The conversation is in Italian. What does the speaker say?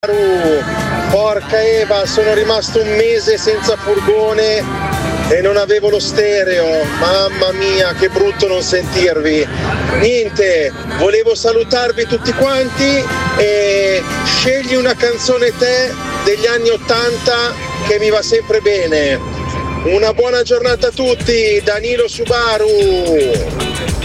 Porca Eva, sono rimasto un mese senza furgone e non avevo lo stereo. Mamma mia, che brutto non sentirvi. Niente, volevo salutarvi tutti quanti e scegli una canzone te degli anni 80 che mi va sempre bene. Una buona giornata a tutti, Danilo Subaru.